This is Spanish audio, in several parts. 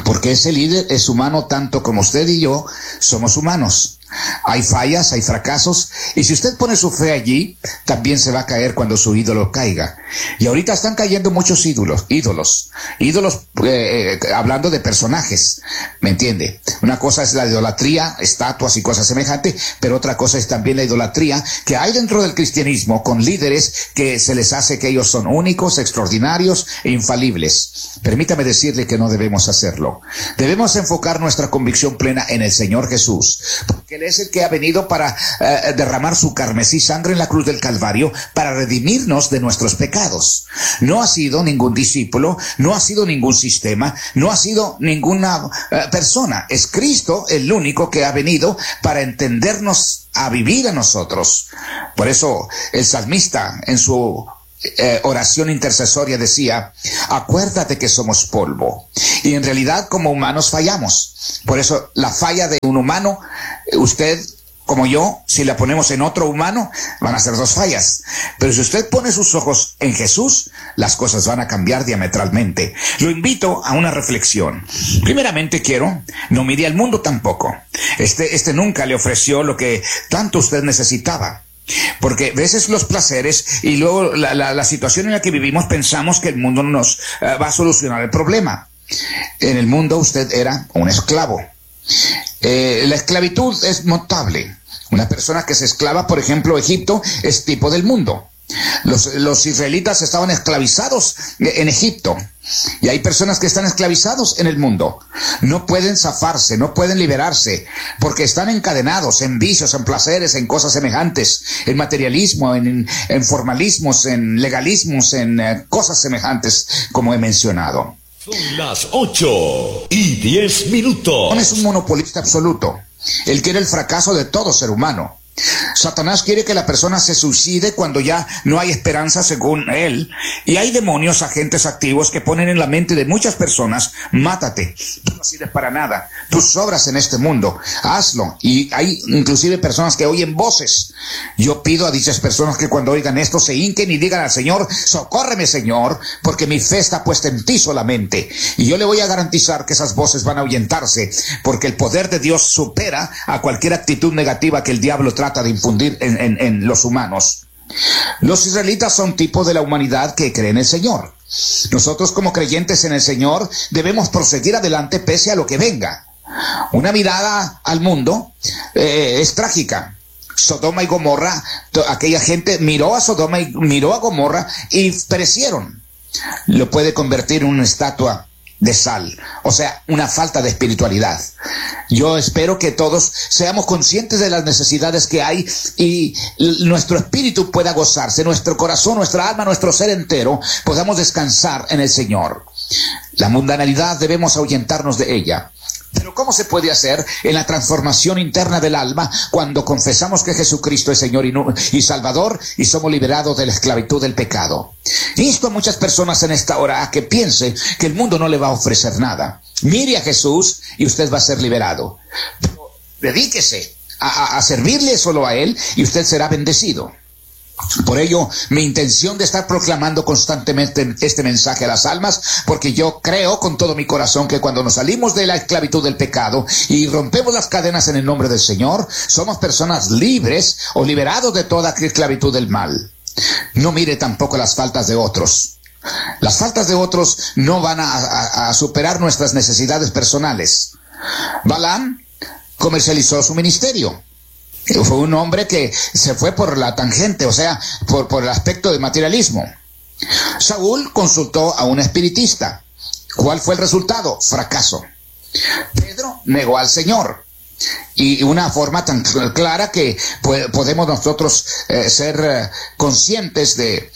porque ese líder es humano tanto como usted y yo somos humanos. Hay fallas, hay fracasos, y si usted pone su fe allí, también se va a caer cuando su ídolo caiga. Y ahorita están cayendo muchos ídolos, hablando de personajes, ¿me entiende? Una cosa es la idolatría, estatuas y cosas semejantes, pero otra cosa es también la idolatría que hay dentro del cristianismo con líderes que se les hace que ellos son únicos, extraordinarios e infalibles. Permítame decirle que no debemos hacerlo. Debemos enfocar nuestra convicción plena en el Señor Jesús, porque Él es el que ha venido para derramar su carmesí sangre en la cruz del Calvario para redimirnos de nuestros pecados. No ha sido ningún discípulo, no ha sido ningún sistema, no ha sido ninguna persona. Es Cristo el único que ha venido para entendernos a vivir a nosotros. Por eso el salmista en su oración intercesoria decía: acuérdate que somos polvo. Y en realidad como humanos fallamos. Por eso la falla de un humano, usted como yo, si la ponemos en otro humano, van a ser dos fallas. Pero si usted pone sus ojos en Jesús, las cosas van a cambiar diametralmente. Lo invito a una reflexión. Primeramente no mire al mundo tampoco. Este nunca le ofreció lo que tanto usted necesitaba. Porque a veces los placeres y luego la situación en la que vivimos pensamos que el mundo nos va a solucionar el problema. En el mundo usted era un esclavo. La esclavitud es notable. Una persona que se esclava, por ejemplo, Egipto, es tipo del mundo. Los israelitas estaban esclavizados en Egipto. Y hay personas que están esclavizados en el mundo. No pueden zafarse, no pueden liberarse, porque están encadenados en vicios, en placeres, en cosas semejantes, en materialismo, en formalismos, en legalismos, en cosas semejantes, como he mencionado. Son las 8:10. Es un monopolista absoluto. Él quiere el fracaso de todo ser humano. Satanás quiere que la persona se suicide cuando ya no hay esperanza según él. Y hay demonios, agentes activos que ponen en la mente de muchas personas: mátate, tú no sirves para nada, tú sobras en este mundo, hazlo. Y hay inclusive personas que oyen voces. Yo pido a dichas personas que cuando oigan esto se hinquen y digan al Señor: socórreme, Señor, porque mi fe está puesta en ti solamente. Y yo le voy a garantizar que esas voces van a ahuyentarse, porque el poder de Dios supera a cualquier actitud negativa que el diablo trata de infundir en los humanos. Los israelitas son tipo de la humanidad que cree en el Señor. Nosotros como creyentes en el Señor debemos proseguir adelante pese a lo que venga. Una mirada al mundo es trágica. Sodoma y Gomorra, aquella gente miró a Sodoma y miró a Gomorra y perecieron. Lo puede convertir en una estatua de sal, o sea, una falta de espiritualidad. Yo espero que todos seamos conscientes de las necesidades que hay y nuestro espíritu pueda gozarse, nuestro corazón, nuestra alma, nuestro ser entero, podamos descansar en el Señor. La mundanalidad debemos ahuyentarnos de ella. Pero ¿cómo se puede hacer en la transformación interna del alma cuando confesamos que Jesucristo es Señor y Salvador y somos liberados de la esclavitud del pecado? Insto a muchas personas en esta hora a que piense que el mundo no le va a ofrecer nada. Mire a Jesús y usted va a ser liberado. Pero dedíquese a servirle solo a Él y usted será bendecido. Por ello, mi intención de estar proclamando constantemente este mensaje a las almas, porque yo creo con todo mi corazón que cuando nos salimos de la esclavitud del pecado y rompemos las cadenas en el nombre del Señor, somos personas libres o liberados de toda esclavitud del mal. No mire tampoco las faltas de otros. Las faltas de otros no van a superar nuestras necesidades personales. Balaam comercializó su ministerio. Fue un hombre que se fue por la tangente, o sea, por el aspecto de materialismo. Saúl consultó a un espiritista. ¿Cuál fue el resultado? Fracaso. Pedro negó al Señor. Y una forma tan clara que podemos nosotros ser conscientes de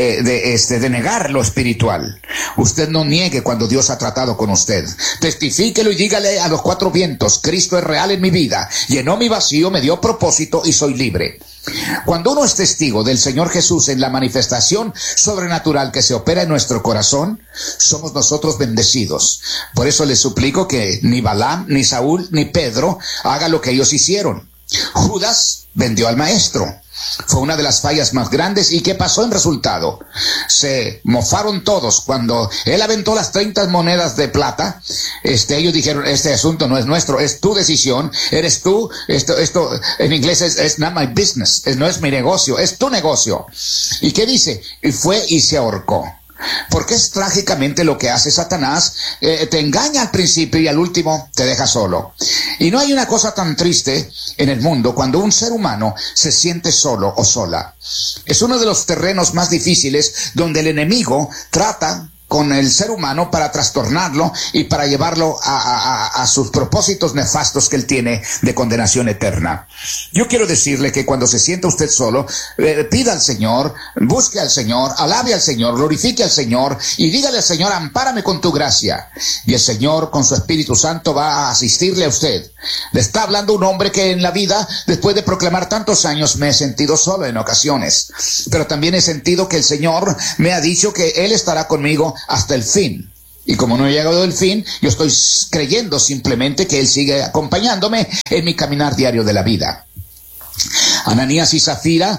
negar lo espiritual. Usted no niegue cuando Dios ha tratado con usted. Testifíquelo y dígale a los cuatro vientos: Cristo es real en mi vida, llenó mi vacío, me dio propósito y soy libre. Cuando uno es testigo del Señor Jesús en la manifestación sobrenatural que se opera en nuestro corazón, somos nosotros bendecidos. Por eso les suplico que ni Balaam, ni Saúl, ni Pedro hagan lo que ellos hicieron. Judas vendió al maestro. Fue una de las fallas más grandes. ¿Y qué pasó en resultado? Se mofaron todos. Cuando él aventó las 30 monedas de plata, ellos dijeron, este asunto no es nuestro, es tu decisión, eres tú, esto en inglés es not my business, no es mi negocio, es tu negocio. ¿Y qué dice? Y fue y se ahorcó. Porque es trágicamente lo que hace Satanás, te engaña al principio y al último te deja solo. Y no hay una cosa tan triste en el mundo cuando un ser humano se siente solo o sola. Es uno de los terrenos más difíciles donde el enemigo trata con el ser humano para trastornarlo y para llevarlo a sus propósitos nefastos que él tiene de condenación eterna. Yo quiero decirle que cuando se sienta usted solo, pida al Señor, busque al Señor, alabe al Señor, glorifique al Señor y dígale al Señor, ampárame con tu gracia. Y el Señor con su Espíritu Santo va a asistirle a usted. Le está hablando un hombre que en la vida, después de proclamar tantos años, me he sentido solo en ocasiones. Pero también he sentido que el Señor me ha dicho que Él estará conmigo hasta el fin. Y como no he llegado al fin, yo estoy creyendo simplemente que Él sigue acompañándome en mi caminar diario de la vida. Ananías y Zafira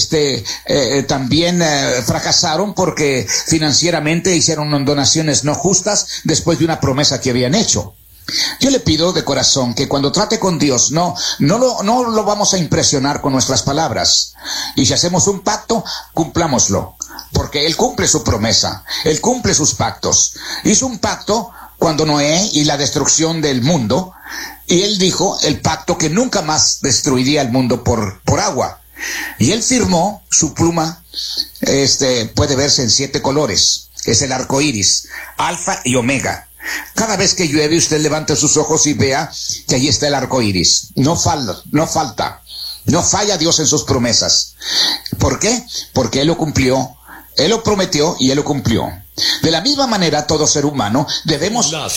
también fracasaron porque financieramente hicieron donaciones no justas después de una promesa que habían hecho. Yo le pido de corazón que cuando trate con Dios no lo vamos a impresionar con nuestras palabras. Y si hacemos un pacto, cumplámoslo. Porque Él cumple su promesa, Él cumple sus pactos. Hizo un pacto cuando Noé y la destrucción del mundo, y Él dijo el pacto que nunca más destruiría el mundo por agua. Y Él firmó, su pluma puede verse en 7 colores, es el arco iris, alfa y omega. Cada vez que llueve usted levante sus ojos y vea que allí está el arco iris. No falta. No falla Dios en sus promesas. ¿Por qué? Porque Él lo cumplió. Él lo prometió y Él lo cumplió. De la misma manera, todo ser humano debemos... Las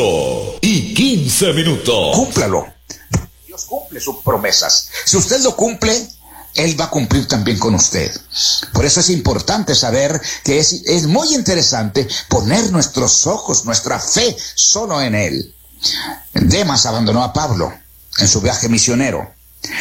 8:15. Cúmplalo. Dios cumple sus promesas. Si usted lo cumple, Él va a cumplir también con usted. Por eso es importante saber que es muy interesante poner nuestros ojos, nuestra fe solo en Él. Demas abandonó a Pablo en su viaje misionero.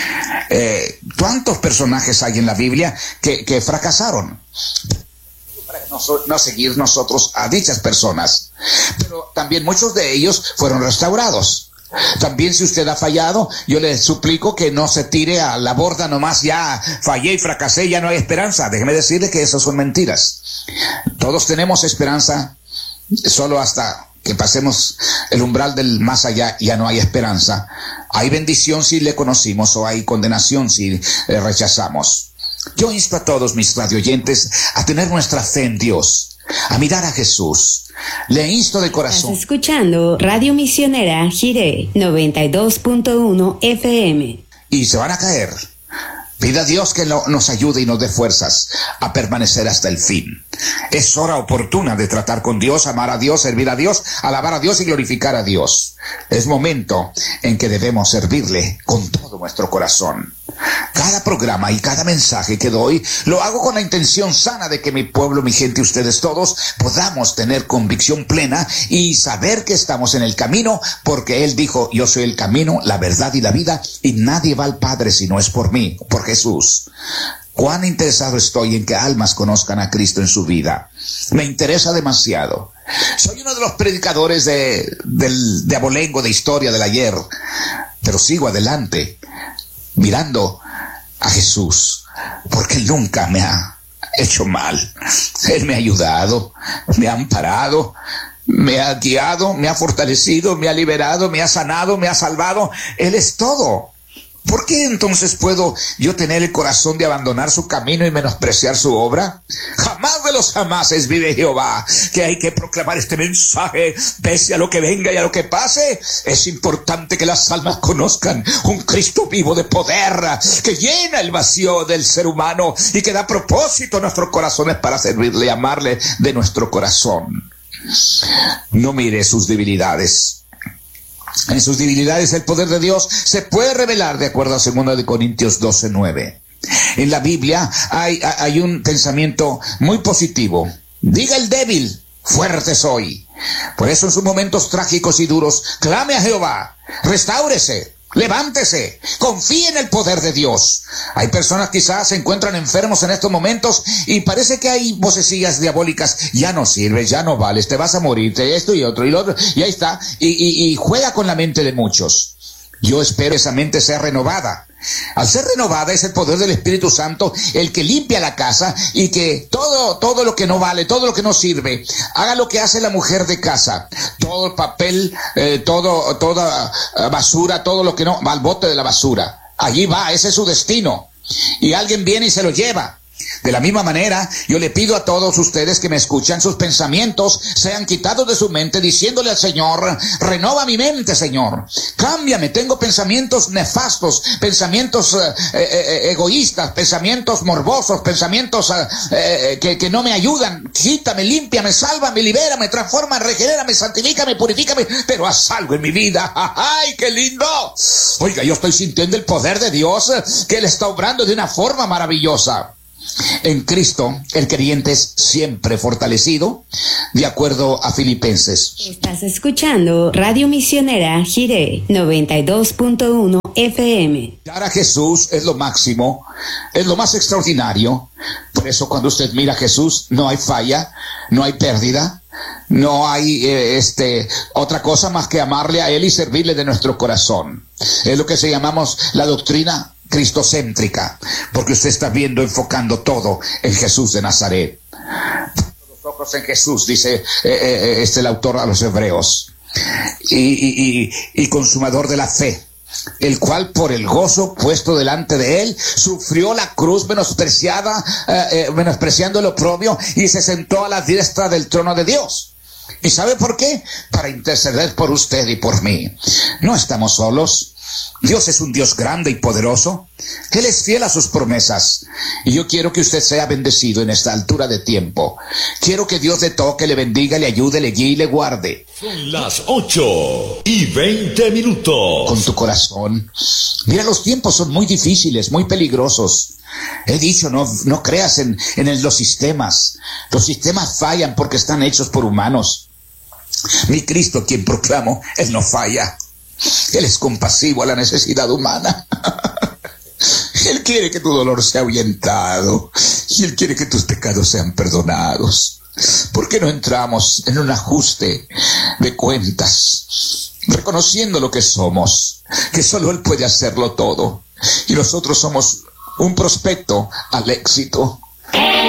¿Cuántos personajes hay en la Biblia que fracasaron? Para no seguir nosotros a dichas personas. Pero también muchos de ellos fueron restaurados. También si usted ha fallado, yo le suplico que no se tire a la borda nomás, ya fallé y fracasé, ya no hay esperanza. Déjeme decirle que esas son mentiras. Todos tenemos esperanza, solo hasta que pasemos el umbral del más allá ya no hay esperanza. Hay bendición si le conocimos o hay condenación si rechazamos. Yo insto a todos mis radioyentes a tener nuestra fe en Dios, a mirar a Jesús. Le insto de corazón. Estás escuchando Radio Misionera Jiré 92.1 FM. Y se van a caer. Pida a Dios que nos ayude y nos dé fuerzas a permanecer hasta el fin. Es hora oportuna de tratar con Dios, amar a Dios, servir a Dios, alabar a Dios y glorificar a Dios. Es momento en que debemos servirle con todo nuestro corazón. Cada programa y cada mensaje que doy lo hago con la intención sana de que mi pueblo, mi gente y ustedes todos podamos tener convicción plena y saber que estamos en el camino, porque Él dijo, yo soy el camino, la verdad y la vida, y nadie va al Padre si no es por mí, por Jesús. Cuán interesado estoy en que almas conozcan a Cristo en su vida. Me interesa demasiado. Soy uno de los predicadores de abolengo, de historia del ayer, pero sigo adelante, mirando a Jesús, porque Él nunca me ha hecho mal. Él me ha ayudado, me ha amparado, me ha guiado, me ha fortalecido, me ha liberado, me ha sanado, me ha salvado. Él es todo. ¿Por qué entonces puedo yo tener el corazón de abandonar su camino y menospreciar su obra? Jamás de los jamases vive Jehová, que hay que proclamar este mensaje, pese a lo que venga y a lo que pase. Es importante que las almas conozcan un Cristo vivo de poder, que llena el vacío del ser humano y que da propósito a nuestros corazones para servirle y amarle de nuestro corazón. No mire sus debilidades. En sus debilidades el poder de Dios se puede revelar, de acuerdo a 2 Corintios 12:9. En la Biblia hay un pensamiento muy positivo. Diga el débil, fuerte soy. Por eso en sus momentos trágicos y duros, clame a Jehová, restáurese, Levántese, confíe en el poder de Dios. Hay personas quizás se encuentran enfermos en estos momentos y parece que hay vocecillas diabólicas. Ya no sirves, ya no vales, te vas a morir, esto y otro y lo otro. Y ahí está, y juega con la mente de muchos. Yo espero que esa mente sea renovada. Al ser renovada es el poder del Espíritu Santo el que limpia la casa y que todo lo que no vale, todo lo que no sirve, haga lo que hace la mujer de casa. Todo el papel, toda basura, todo lo que no, va al bote de la basura. Allí va, ese es su destino. Y alguien viene y se lo lleva. De la misma manera, yo le pido a todos ustedes que me escuchan, sus pensamientos sean quitados de su mente, diciéndole al Señor, renova mi mente, Señor. Cámbiame, tengo pensamientos nefastos, pensamientos egoístas, pensamientos morbosos, pensamientos que no me ayudan. Quítame, límpiame, sálvame, libérame, transfórmame, regenérame, santifícame, purifícame, pero haz algo en mi vida. ¡Ay, qué lindo! Oiga, yo estoy sintiendo el poder de Dios, que Él está obrando de una forma maravillosa. En Cristo, el creyente es siempre fortalecido, de acuerdo a Filipenses. Estás escuchando Radio Misionera Jiré 92.1 FM. Mirar a Jesús es lo máximo, es lo más extraordinario. Por eso cuando usted mira a Jesús, no hay falla, no hay pérdida, no hay otra cosa más que amarle a Él y servirle de nuestro corazón. Es lo que se llamamos la doctrina cristocéntrica, porque usted está viendo, enfocando todo en Jesús de Nazaret. Los ojos en Jesús, dice el autor a los Hebreos, y consumador de la fe, el cual por el gozo puesto delante de él sufrió la cruz menospreciando el oprobio y se sentó a la diestra del trono de Dios. ¿Y sabe por qué? Para interceder por usted y por mí. No estamos solos. Dios es un Dios grande y poderoso. Él es fiel a sus promesas. Y yo quiero que usted sea bendecido en esta altura de tiempo. Quiero que Dios le toque, le bendiga, le ayude, le guíe y le guarde. Son las 8:20. Con tu corazón. Mira, los tiempos son muy difíciles, muy peligrosos. He dicho, no creas en los sistemas. Los sistemas fallan porque están hechos por humanos. Mi Cristo, quien proclamo, Él no falla. Él es compasivo a la necesidad humana. Él quiere que tu dolor sea ahuyentado. Y Él quiere que tus pecados sean perdonados. ¿Por qué no entramos en un ajuste de cuentas? Reconociendo lo que somos. Que solo Él puede hacerlo todo. Y nosotros somos un prospecto al éxito.